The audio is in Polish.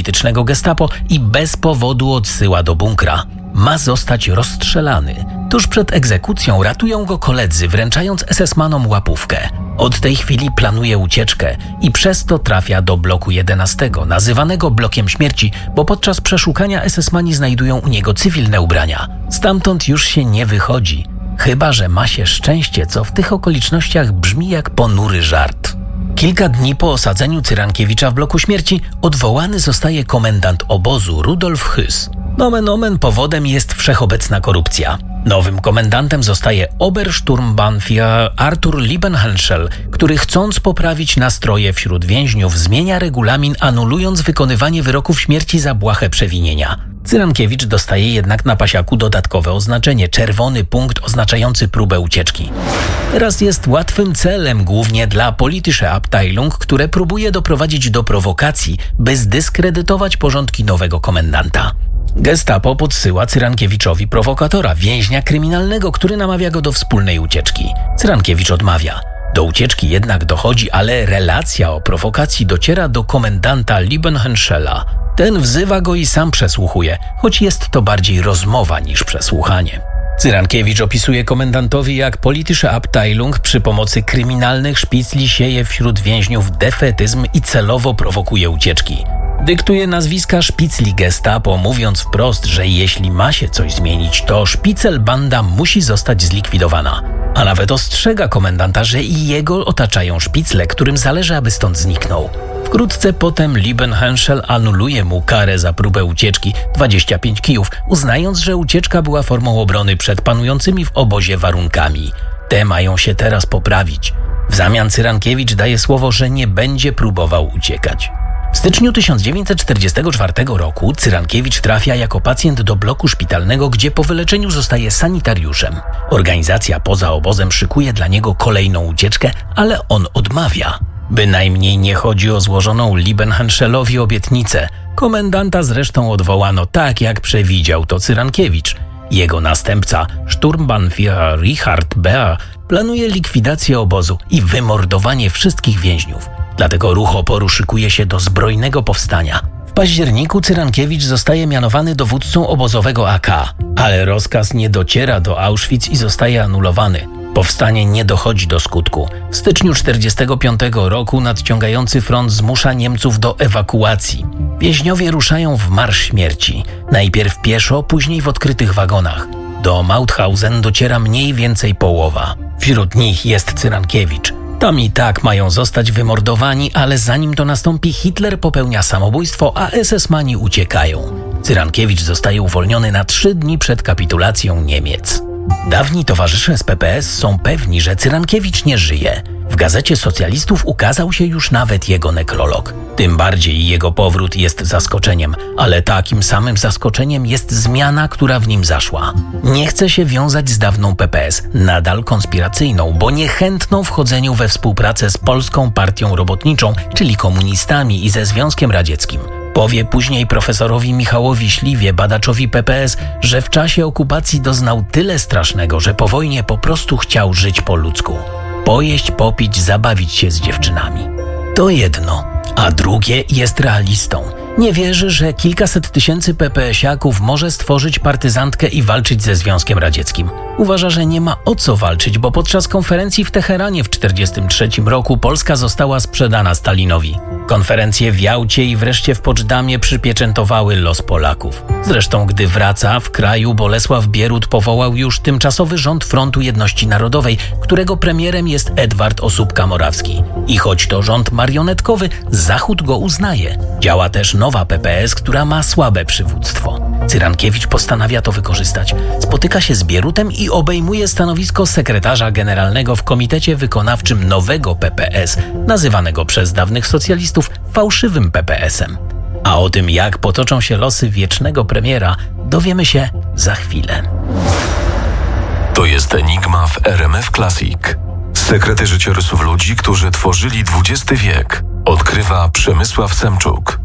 politycznego Gestapo i bez powodu odsyła do bunkra. Ma zostać rozstrzelany. Tuż przed egzekucją ratują go koledzy, wręczając SS-manom łapówkę. Od tej chwili planuje ucieczkę i przez to trafia do bloku 11, nazywanego blokiem śmierci, bo podczas przeszukania SS-mani znajdują u niego cywilne ubrania. Stamtąd już się nie wychodzi, chyba że ma się szczęście, co w tych okolicznościach brzmi jak ponury żart. Kilka dni po osadzeniu Cyrankiewicza w bloku śmierci odwołany zostaje komendant obozu Rudolf Höss. Nomen omen powodem jest wszechobecna korupcja. Nowym komendantem zostaje Obersturmbannführer Arthur Liebenhenschel, który chcąc poprawić nastroje wśród więźniów zmienia regulamin, anulując wykonywanie wyroków śmierci za błahe przewinienia. Cyrankiewicz dostaje jednak na pasiaku dodatkowe oznaczenie, czerwony punkt oznaczający próbę ucieczki. Teraz jest łatwym celem głównie dla Politische Abteilung, które próbuje doprowadzić do prowokacji, by zdyskredytować porządki nowego komendanta. Gestapo podsyła Cyrankiewiczowi prowokatora, więźnia kryminalnego, który namawia go do wspólnej ucieczki. Cyrankiewicz odmawia. Do ucieczki jednak dochodzi, ale relacja o prowokacji dociera do komendanta Liebenhenschela. Ten wzywa go i sam przesłuchuje, choć jest to bardziej rozmowa niż przesłuchanie. Cyrankiewicz opisuje komendantowi, jak Politische Abteilung przy pomocy kryminalnych szpicli sieje wśród więźniów defetyzm i celowo prowokuje ucieczki. Dyktuje nazwiska szpicli Gestapo, mówiąc wprost, że jeśli ma się coś zmienić, to szpicelbanda musi zostać zlikwidowana. A nawet ostrzega komendanta, że i jego otaczają szpicle, którym zależy, aby stąd zniknął. Wkrótce potem Liebenhenschel anuluje mu karę za próbę ucieczki 25 kijów, uznając, że ucieczka była formą obrony przed panującymi w obozie warunkami. Te mają się teraz poprawić. W zamian Cyrankiewicz daje słowo, że nie będzie próbował uciekać. W styczniu 1944 roku Cyrankiewicz trafia jako pacjent do bloku szpitalnego, gdzie po wyleczeniu zostaje sanitariuszem. Organizacja poza obozem szykuje dla niego kolejną ucieczkę, ale on odmawia. Bynajmniej nie chodzi o złożoną Liebenhenschelowi obietnicę. Komendanta zresztą odwołano tak, jak przewidział to Cyrankiewicz. Jego następca, Sturmbannführer Richard Beer, planuje likwidację obozu i wymordowanie wszystkich więźniów. Dlatego ruch oporu szykuje się do zbrojnego powstania. W październiku Cyrankiewicz zostaje mianowany dowódcą obozowego AK, ale rozkaz nie dociera do Auschwitz i zostaje anulowany. Powstanie nie dochodzi do skutku. W styczniu 1945 roku nadciągający front zmusza Niemców do ewakuacji. Więźniowie ruszają w marsz śmierci. Najpierw pieszo, później w odkrytych wagonach. Do Mauthausen dociera mniej więcej połowa. Wśród nich jest Cyrankiewicz. Tam i tak mają zostać wymordowani, ale zanim to nastąpi, Hitler popełnia samobójstwo, a SS-mani uciekają. Cyrankiewicz zostaje uwolniony na 3 dni przed kapitulacją Niemiec. Dawni towarzysze z PPS są pewni, że Cyrankiewicz nie żyje. W Gazecie Socjalistów ukazał się już nawet jego nekrolog. Tym bardziej jego powrót jest zaskoczeniem, ale takim samym zaskoczeniem jest zmiana, która w nim zaszła. Nie chce się wiązać z dawną PPS, nadal konspiracyjną, bo niechętną wchodzeniu we współpracę z Polską Partią Robotniczą, czyli komunistami i ze Związkiem Radzieckim. Powie później profesorowi Michałowi Śliwie, badaczowi PPS, że w czasie okupacji doznał tyle strasznego, że po wojnie po prostu chciał żyć po ludzku. Pojeść, popić, zabawić się z dziewczynami. To jedno, a drugie jest realistą. Nie wierzy, że kilkaset tysięcy PPS-iaków może stworzyć partyzantkę i walczyć ze Związkiem Radzieckim. Uważa, że nie ma o co walczyć, bo podczas konferencji w Teheranie w 1943 roku Polska została sprzedana Stalinowi. Konferencje w Jałcie i wreszcie w Poczdamie przypieczętowały los Polaków. Zresztą, gdy wraca, w kraju Bolesław Bierut powołał już tymczasowy rząd Frontu Jedności Narodowej, którego premierem jest Edward Osóbka-Morawski. I choć to rząd marionetkowy, Zachód go uznaje. Działa też nowa PPS, która ma słabe przywództwo. Cyrankiewicz postanawia to wykorzystać. Spotyka się z Bierutem i obejmuje stanowisko sekretarza generalnego w komitecie wykonawczym nowego PPS, nazywanego przez dawnych socjalistów fałszywym PPS-em. A o tym, jak potoczą się losy wiecznego premiera, dowiemy się za chwilę. To jest Enigma w RMF Classic. Sekrety życiorysów ludzi, którzy tworzyli XX wiek. Odkrywa Przemysław Semczuk.